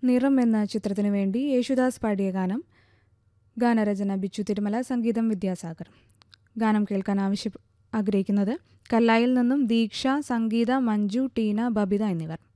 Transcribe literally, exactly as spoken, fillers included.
നിറം എന്ന ചിത്രത്തിനു വേണ്ടി യേശുദാസ് പാടിയ ഗാനം. ഗാനരചന ബിച്ചു തിരുമല, സംഗീതം വിദ്യാസാഗർ. ഗാനം കേൾക്കാൻ ആവശ്യ ആഗ്രഹിക്കുന്നത് കല്ലായിൽ നിന്നും ദീക്ഷ, സംഗീത, മഞ്ജു, ടീന, ബബിത എന്നിവർ.